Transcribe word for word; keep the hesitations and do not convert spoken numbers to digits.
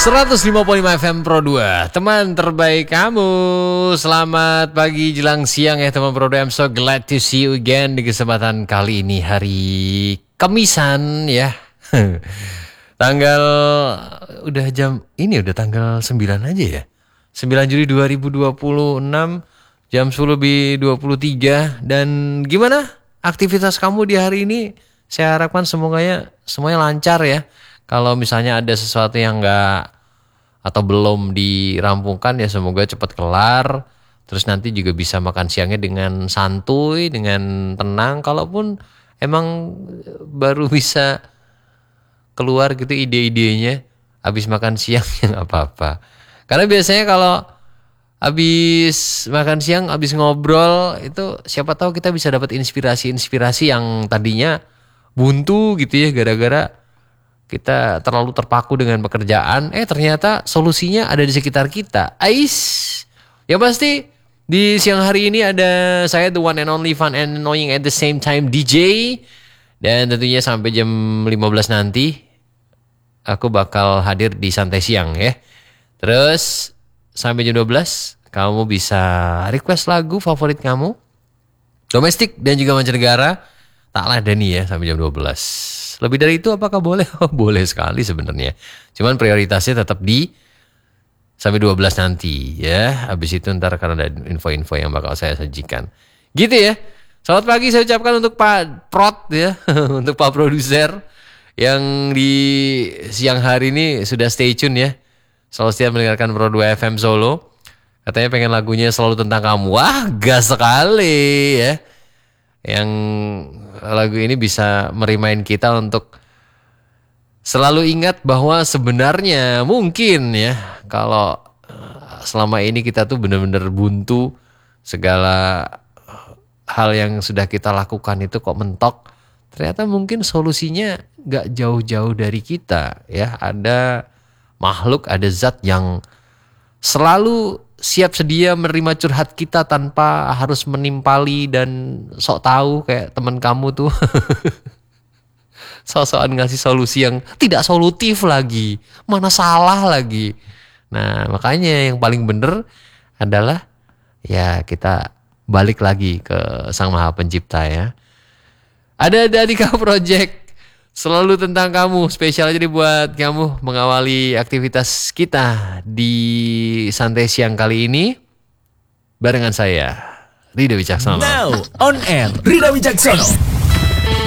seratus lima puluh lima F M Pro dua, teman terbaik kamu. Selamat pagi jelang siang ya teman Pro dua. I'm so glad to see you again di kesempatan kali ini, hari Kemisan ya. Tanggal udah jam ini udah tanggal sembilan aja ya. sembilan Juli dua ribu dua puluh enam jam sepuluh lebih dua puluh tiga. Dan gimana aktivitas kamu di hari ini? Saya harapkan semuanya semuanya lancar ya. Kalau misalnya ada sesuatu yang enggak atau belum dirampungkan ya semoga cepat kelar. Terus nanti juga bisa makan siangnya dengan santuy, dengan tenang. Kalaupun emang baru bisa keluar gitu ide-idenya habis makan siang ya nggak apa-apa. Karena biasanya kalau habis makan siang, habis ngobrol itu siapa tahu kita bisa dapat inspirasi-inspirasi yang tadinya buntu gitu ya, gara-gara kita terlalu terpaku dengan pekerjaan, eh ternyata solusinya ada di sekitar kita. Ais. Ya pasti di siang hari ini ada saya, the one and only fun and annoying at the same time D J. Dan tentunya sampai jam lima belas nanti aku bakal hadir di Santai Siang ya. Terus sampai jam dua belas kamu bisa request lagu favorit kamu, domestik dan juga mancanegara. Tak ladani ya sampai jam dua belas. Lebih dari itu apakah boleh? Oh, boleh sekali sebenarnya. Cuman prioritasnya tetap di sampai dua belas nanti ya. Habis itu ntar karena ada info-info yang bakal saya sajikan. Gitu ya. Selamat pagi saya ucapkan untuk Pak Prot ya. Untuk Pak Produser yang di siang hari ini sudah stay tune ya. Selalu setia mendengarkan Pro dua F M Solo. Katanya pengen lagunya selalu tentang kamu. Wah, gas sekali ya. Yang lagu ini bisa merimain kita untuk selalu ingat bahwa sebenarnya mungkin ya kalau selama ini kita tuh benar-benar buntu, segala hal yang sudah kita lakukan itu kok mentok, ternyata mungkin solusinya gak jauh-jauh dari kita ya. Ada makhluk, ada zat yang selalu siap sedia menerima curhat kita tanpa harus menimpali dan sok tahu kayak teman kamu tuh. Sok-sokan ngasih solusi yang tidak solutif lagi, mana salah lagi. Nah makanya yang paling bener adalah ya kita balik lagi ke Sang Maha Pencipta ya. Ada Dadika Project selalu tentang kamu, spesial aja nih buat kamu mengawali aktivitas kita di Santai Siang kali ini barengan saya, Rida Wicaksono. Now on air, Rida Wicaksono.